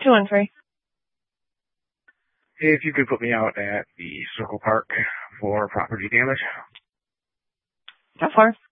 213. If you could put me out at the Circle Park for property damage. How far?